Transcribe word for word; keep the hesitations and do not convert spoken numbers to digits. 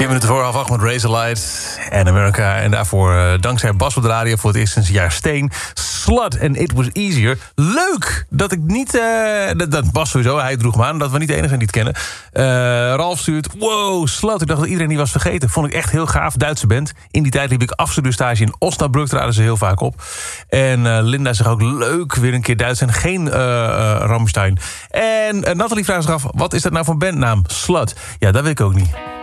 Vier minuten voor half acht met Razorlight en America. En daarvoor, uh, dankzij Bas op de radio, voor het eerst sinds een jaar Steen. Slut and It Was Easier. Leuk dat ik niet... Uh, dat, dat Bas sowieso, hij droeg me aan. Dat we niet de enige die het kennen. Uh, Ralf stuurt, wow, Slut. Ik dacht dat iedereen die was vergeten. Vond ik echt heel gaaf. Duitse band. In die tijd liep ik afstudeerstage in Osnabrück. Traden ze heel vaak op. En uh, Linda zegt ook, leuk, weer een keer Duits en geen uh, uh, Rammstein. En uh, Nathalie vraagt zich af, wat is dat nou voor bandnaam? Slut. Ja, dat weet ik ook niet.